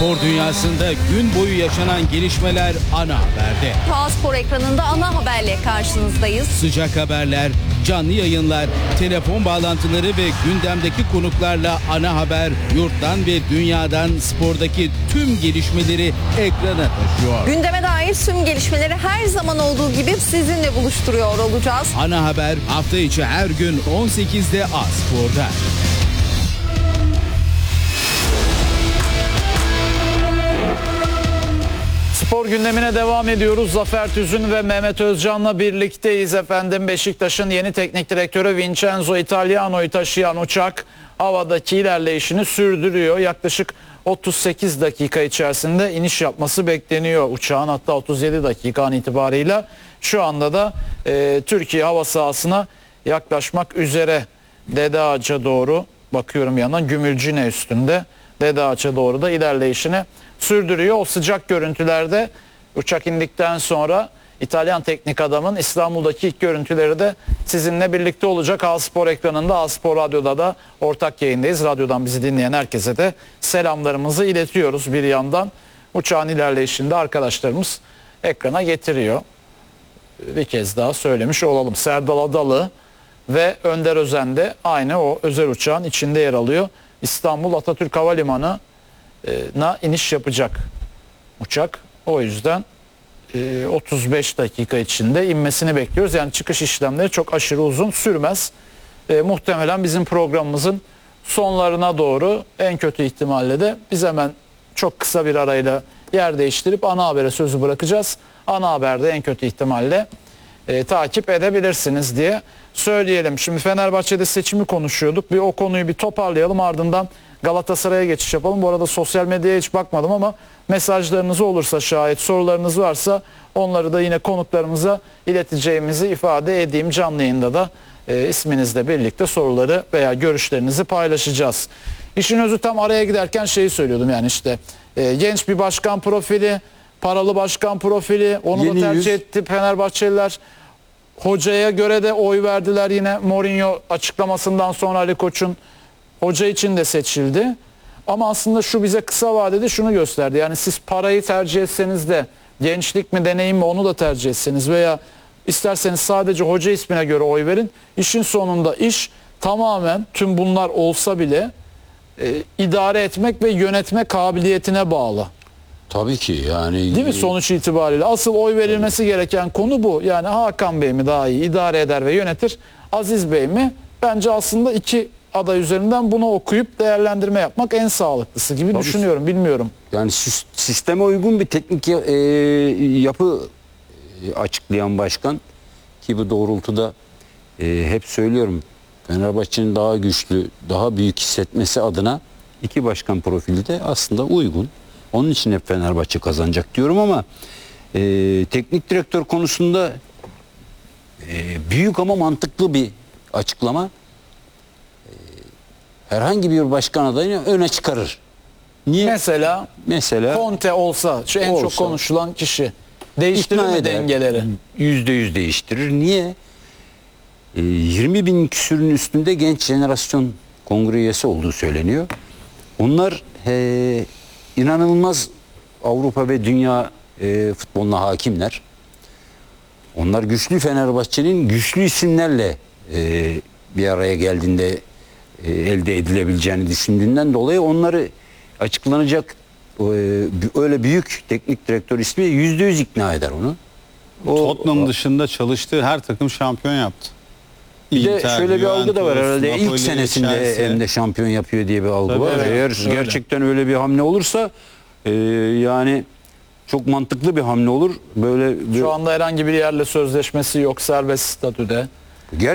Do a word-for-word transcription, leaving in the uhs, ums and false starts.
Spor dünyasında gün boyu yaşanan gelişmeler ana haberde. A Spor ekranında ana haberle karşınızdayız. Sıcak haberler, canlı yayınlar, telefon bağlantıları ve gündemdeki konuklarla ana haber yurttan ve dünyadan spordaki tüm gelişmeleri ekrana taşıyor. Gündeme dair tüm gelişmeleri her zaman olduğu gibi sizinle buluşturuyor olacağız. Ana haber hafta içi her gün on sekizde A Spor'da. Spor gündemine devam ediyoruz. Zafer Tüzün ve Mehmet Özcan'la birlikteyiz efendim. Beşiktaş'ın yeni teknik direktörü Vincenzo Italiano'yu taşıyan uçak havadaki ilerleyişini sürdürüyor. Yaklaşık otuz sekiz dakika içerisinde iniş yapması bekleniyor uçağın, hatta otuz yedi dakika an itibarıyla. Şu anda da e, Türkiye hava sahasına yaklaşmak üzere. Dede Ağaç'a doğru bakıyorum, yandan Gümülcine üstünde Dede Ağaç'a doğru da ilerleyişini sürdürüyor. O sıcak görüntülerde uçak indikten sonra İtalyan teknik adamın İstanbul'daki ilk görüntüleri de sizinle birlikte olacak. A Spor ekranında, A Spor Radyo'da da ortak yayındayız. Radyodan bizi dinleyen herkese de selamlarımızı iletiyoruz bir yandan. Uçağın ilerleyişinde arkadaşlarımız ekrana getiriyor. Bir kez daha söylemiş olalım. Serdal Adalı ve Önder Özen de aynı o özel uçağın içinde yer alıyor. İstanbul Atatürk Havalimanı'na iniş yapacak uçak. O yüzden otuz beş dakika içinde inmesini bekliyoruz. Yani çıkış işlemleri çok aşırı uzun sürmez. E, muhtemelen bizim programımızın sonlarına doğru, en kötü ihtimalle de biz hemen çok kısa bir arayla yer değiştirip ana habere sözü bırakacağız. Ana haberde en kötü ihtimalle e, takip edebilirsiniz diye söyleyelim. Şimdi Fenerbahçe'de seçimi konuşuyorduk. Bir o konuyu bir toparlayalım, ardından Galatasaray'a geçiş yapalım. Bu arada sosyal medyaya hiç bakmadım ama mesajlarınız olursa, şayet sorularınız varsa onları da yine konuklarımıza ileteceğimizi ifade edeyim. Canlı yayında da e, isminizle birlikte soruları veya görüşlerinizi paylaşacağız. İşin özü, tam araya giderken şeyi söylüyordum, yani işte e, genç bir başkan profili, paralı başkan profili, onu Yeni da tercih yüz. etti Fenerbahçeliler. Hocaya göre de oy verdiler, yine Mourinho açıklamasından sonra Ali Koç'un hoca için de seçildi. Ama aslında şu bize kısa vadede şunu gösterdi. Yani siz parayı tercih etseniz de, gençlik mi deneyim mi onu da tercih etseniz veya isterseniz sadece hoca ismine göre oy verin. İşin sonunda iş tamamen, tüm bunlar olsa bile e, idare etmek ve yönetme kabiliyetine bağlı. Tabii ki yani. Değil mi sonuç itibariyle? Asıl oy verilmesi Tabii. gereken konu bu. Yani Hakan Bey mi daha iyi idare eder ve yönetir, Aziz Bey mi? Bence aslında iki aday üzerinden bunu okuyup değerlendirme yapmak en sağlıklısı gibi Tabii. düşünüyorum. Bilmiyorum. Yani sisteme uygun bir teknik e, yapı açıklayan başkan, ki bu doğrultuda e, hep söylüyorum, Fenerbahçe'nin daha güçlü, daha büyük hissetmesi adına iki başkan profili de aslında uygun. Onun için hep Fenerbahçe kazanacak diyorum ama e, teknik direktör konusunda e, büyük ama mantıklı bir açıklama. E, herhangi bir başkan adayını öne çıkarır. Niye? Mesela, Mesela Conte olsa, şu en olsa, çok konuşulan kişi, değiştirir mi eder, dengeleri? yüzde yüz değiştirir. Niye? E, yirmi bin küsürün üstünde genç jenerasyon kongre üyesi olduğu söyleniyor. Onlar e, İnanılmaz Avrupa ve dünya e, futboluna hakimler. Onlar güçlü Fenerbahçe'nin güçlü isimlerle e, bir araya geldiğinde e, elde edilebileceğini düşündüğünden dolayı onları açıklanacak e, öyle büyük teknik direktör ismi yüzde yüz ikna eder onu. O, Tottenham o, dışında çalıştığı her takım şampiyon yaptı. Bir İnter, de şöyle bir algı da var herhalde, Napoli, ilk senesinde Chelsea. hem de şampiyon yapıyor diye bir algı Tabii, var. evet, Eğer öyle. gerçekten öyle bir hamle olursa e, yani çok mantıklı bir hamle olur. Böyle bir... Şu anda herhangi bir yerle sözleşmesi yok, serbest statüde. Gerçekten